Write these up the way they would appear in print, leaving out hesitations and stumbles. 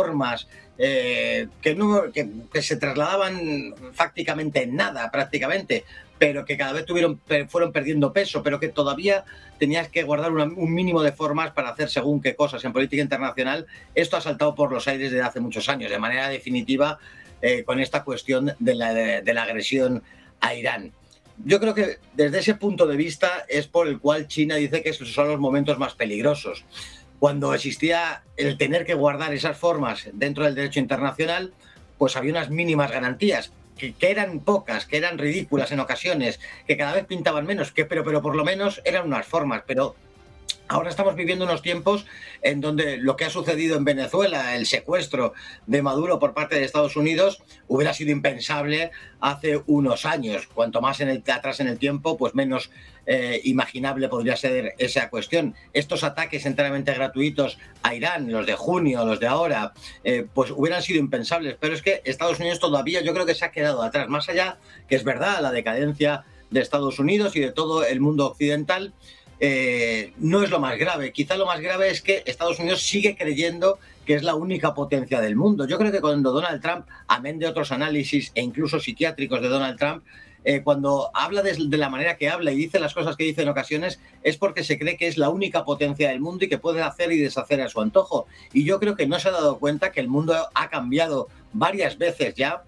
formas que se trasladaban fácticamente en nada, prácticamente, pero que cada vez fueron perdiendo peso, pero que todavía tenías que guardar un mínimo de formas para hacer según qué cosas en política internacional. Esto ha saltado por los aires desde hace muchos años, de manera definitiva, con esta cuestión de la agresión a Irán. Yo creo que desde ese punto de vista es por el cual China dice que esos son los momentos más peligrosos. Cuando existía el tener que guardar esas formas dentro del derecho internacional, pues había unas mínimas garantías, que eran pocas, que eran ridículas en ocasiones, que cada vez pintaban menos, pero por lo menos eran unas formas. Pero ahora estamos viviendo unos tiempos en donde lo que ha sucedido en Venezuela, el secuestro de Maduro por parte de Estados Unidos, hubiera sido impensable hace unos años. Cuanto más atrás en el tiempo, pues menos imaginable podría ser esa cuestión. Estos ataques enteramente gratuitos a Irán, los de junio, los de ahora, pues hubieran sido impensables. Pero es que Estados Unidos todavía yo creo que se ha quedado atrás. Más allá, que es verdad, la decadencia de Estados Unidos y de todo el mundo occidental, no es lo más grave. Quizá lo más grave es que Estados Unidos sigue creyendo que es la única potencia del mundo. Yo creo que cuando Donald Trump, amén de otros análisis e incluso psiquiátricos de Donald Trump, cuando habla de la manera que habla y dice las cosas que dice en ocasiones, es porque se cree que es la única potencia del mundo y que puede hacer y deshacer a su antojo. Y yo creo que no se ha dado cuenta que el mundo ha cambiado varias veces ya,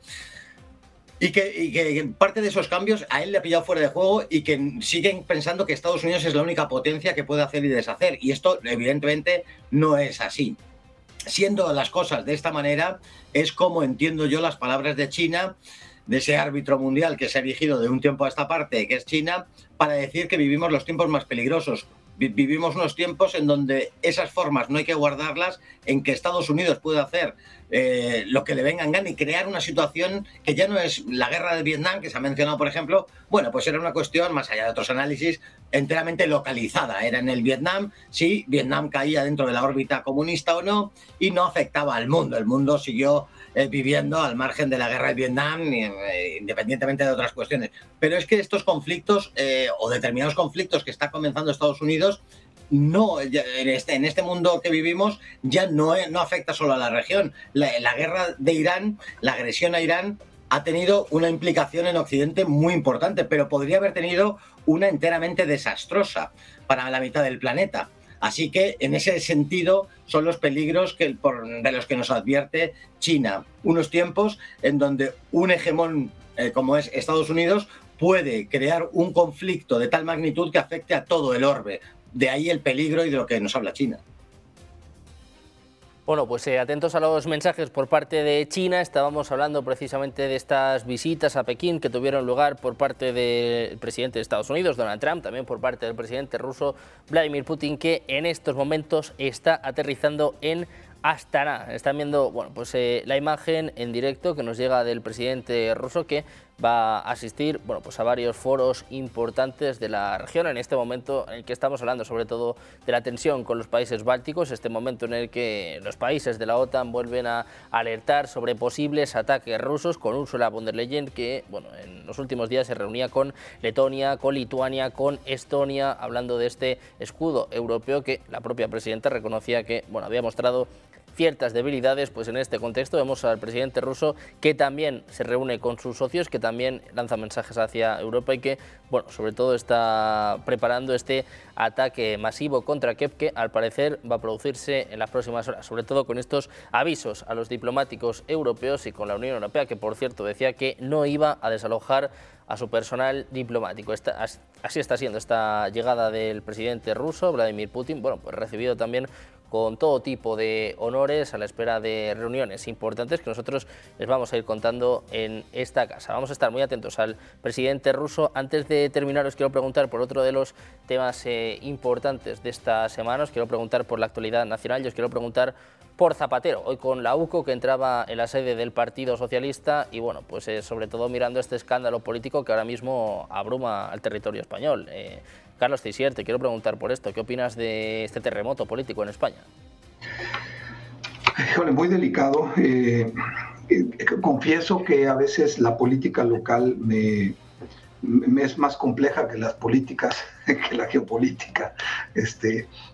y que parte de esos cambios a él le ha pillado fuera de juego y que siguen pensando que Estados Unidos es la única potencia que puede hacer y deshacer. Y esto, evidentemente, no es así. Siendo las cosas de esta manera, es como entiendo yo las palabras de China, de ese árbitro mundial que se ha erigido de un tiempo a esta parte, que es China, para decir que vivimos los tiempos más peligrosos. Vivimos unos tiempos en donde esas formas no hay que guardarlas, en que Estados Unidos puede hacer lo que le venga en gana y crear una situación que ya no es la guerra de Vietnam, que se ha mencionado, por ejemplo. Bueno, pues era una cuestión, más allá de otros análisis, enteramente localizada. Era en el Vietnam, sí, Vietnam caía dentro de la órbita comunista o no, y no afectaba al mundo. El mundo siguió viviendo al margen de la guerra de Vietnam, independientemente de otras cuestiones. Pero es que estos conflictos, o determinados conflictos que está comenzando Estados Unidos, no, en este mundo que vivimos ya no afecta solo a la región. La guerra de Irán, la agresión a Irán, ha tenido una implicación en Occidente muy importante, pero podría haber tenido una enteramente desastrosa para la mitad del planeta. Así que, en ese sentido, son los peligros de los que nos advierte China. Unos tiempos en donde un hegemón como es Estados Unidos puede crear un conflicto de tal magnitud que afecte a todo el orbe. De ahí el peligro y de lo que nos habla China. Bueno, pues atentos a los mensajes por parte de China. Estábamos hablando precisamente de estas visitas a Pekín que tuvieron lugar por parte del presidente de Estados Unidos, Donald Trump, también por parte del presidente ruso, Vladimir Putin, que en estos momentos está aterrizando en Astana. Están viendo, bueno, pues la imagen en directo que nos llega del presidente ruso, que va a asistir, bueno, pues a varios foros importantes de la región en este momento en el que estamos hablando sobre todo de la tensión con los países bálticos, este momento en el que los países de la OTAN vuelven a alertar sobre posibles ataques rusos, con Ursula von der Leyen, que, bueno, en los últimos días se reunía con Letonia, con Lituania, con Estonia, hablando de este escudo europeo que la propia presidenta reconocía que, bueno, había mostrado ciertas debilidades. Pues en este contexto vemos al presidente ruso que también se reúne con sus socios, que también lanza mensajes hacia Europa y que, bueno, sobre todo está preparando este ataque masivo contra Kiev, que al parecer va a producirse en las próximas horas, sobre todo con estos avisos a los diplomáticos europeos y con la Unión Europea, que por cierto decía que no iba a desalojar a su personal diplomático. Así está siendo esta llegada del presidente ruso, Vladimir Putin, bueno, pues recibido también con todo tipo de honores, a la espera de reuniones importantes que nosotros les vamos a ir contando en esta casa. Vamos a estar muy atentos al presidente ruso. Antes de terminar, os quiero preguntar por otro de los temas importantes de esta semana. Os quiero preguntar por la actualidad nacional y os quiero preguntar por Zapatero, hoy con la UCO, que entraba en la sede del Partido Socialista y, bueno, pues sobre todo mirando este escándalo político que ahora mismo abruma al territorio español. Carlos Teixier, te quiero preguntar por esto. ¿Qué opinas de este terremoto político en España? Híjole, muy delicado. Confieso que a veces la política local me es más compleja que las políticas, que la geopolítica.